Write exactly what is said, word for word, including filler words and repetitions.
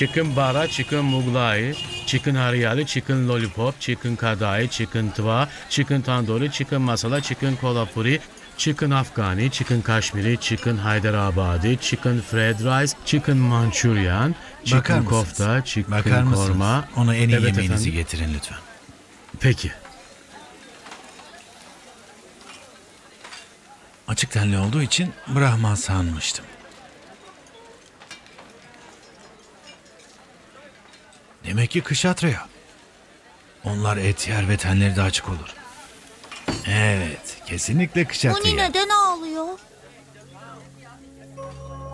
chicken bara, chicken mughlai, chicken haryali, chicken lollipop, chicken kadai, chicken tva, chicken tandoori, chicken masala, chicken kolhapuri, chicken afghani, chicken kashmiri, chicken hyderabadi, chicken fried rice, chicken manchurian, chicken Bakar mısınız? kofta, chicken Bakar mısınız? korma. Ona en iyi Evet yemeğinizi efendim. getirin lütfen. Peki. Açık tenli olduğu için Brahman sanmıştım. Demek ki kışatraya. Onlar et yer ve tenleri de açık olur. Evet, kesinlikle Oni kışatraya. neden